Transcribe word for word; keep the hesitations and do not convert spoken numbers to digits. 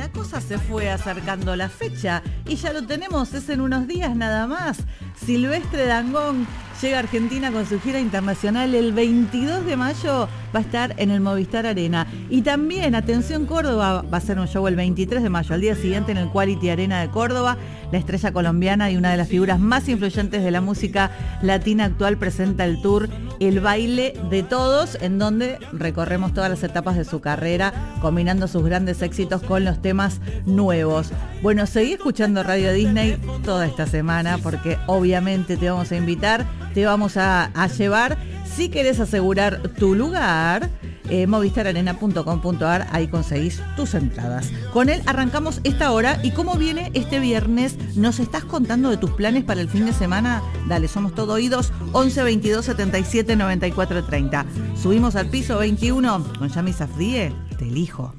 la cosa se fue acercando la fecha y ya lo tenemos, es en unos días nada más. Silvestre Dangond llega a Argentina con su gira internacional. El veintidós de mayo va a estar en el Movistar Arena. Y también, atención Córdoba, va a ser un show el veintitrés de mayo, al día siguiente en el Quality Arena de Córdoba. La estrella colombiana y una de las figuras más influyentes de la música latina actual presenta el tour El Baile de Todos, en donde recorremos todas las etapas de su carrera, combinando sus grandes éxitos con los temas nuevos. Bueno, seguí escuchando Radio Disney toda esta semana porque obviamente te vamos a invitar, te vamos a, a llevar. Si querés asegurar tu lugar, eh, movistar arena punto com punto a r, ahí conseguís tus entradas. Con él arrancamos esta hora. ¿Y cómo viene este viernes? ¿Nos estás contando de tus planes para el fin de semana? Dale, somos todo oídos. once veintidós setenta y siete noventa y cuatro treinta. Subimos al piso veintiuno con Yami Safdie. Te elijo.